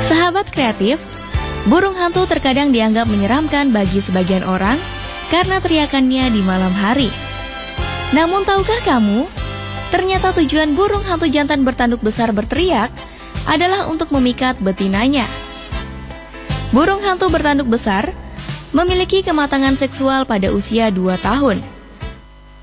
Sahabat kreatif, burung hantu terkadang dianggap menyeramkan bagi sebagian orang karena teriakannya di malam hari. Namun tahukah kamu, ternyata tujuan burung hantu jantan bertanduk besar berteriak adalah untuk memikat betinanya. Burung hantu bertanduk besar memiliki kematangan seksual pada usia 2 tahun.